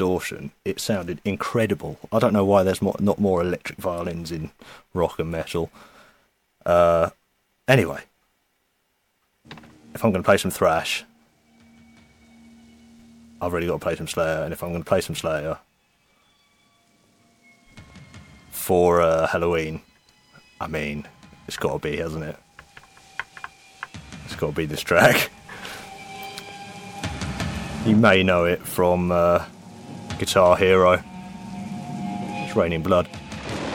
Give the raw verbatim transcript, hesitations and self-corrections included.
distortion, it sounded incredible. I don't know why there's more, not more electric violins in rock and metal. Uh, anyway, if I'm going to play some thrash, I've really got to play some Slayer, and if I'm going to play some Slayer for uh, Halloween, I mean, it's got to be, hasn't it? It's got to be this track. You may know it from uh, Guitar Hero. It's Raining Blood.